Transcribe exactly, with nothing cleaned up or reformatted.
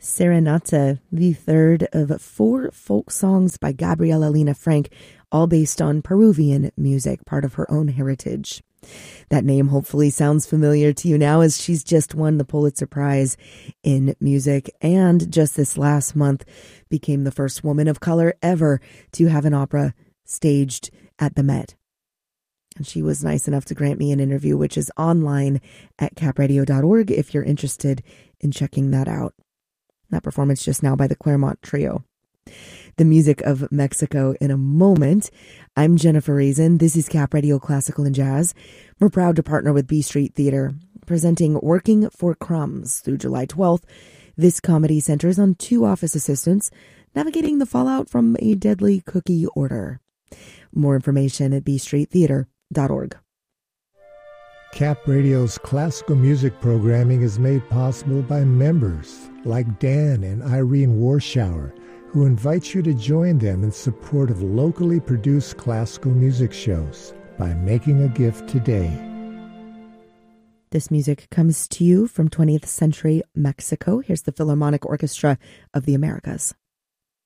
Serenata, the third of four folk songs by Gabriela Lina Frank, all based on Peruvian music, part of her own heritage. That name hopefully sounds familiar to you now, as she's just won the Pulitzer Prize in music, and just this last month became the first woman of color ever to have an opera staged at the Met. And she was nice enough to grant me an interview, which is online at cap radio dot org if you're interested in checking that out. That performance just now by the Claremont Trio. The music of Mexico in a moment. I'm Jennifer Raisin. This is Cap Radio Classical and Jazz. We're proud to partner with B Street Theater, presenting Working for Crumbs through July twelfth. This comedy centers on two office assistants navigating the fallout from a deadly cookie order. More information at b street theater dot org. Cap Radio's classical music programming is made possible by members like Dan and Irene Warshower, who invite you to join them in support of locally produced classical music shows by making a gift today. This music comes to you from twentieth century Mexico. Here's the Philharmonic Orchestra of the Americas.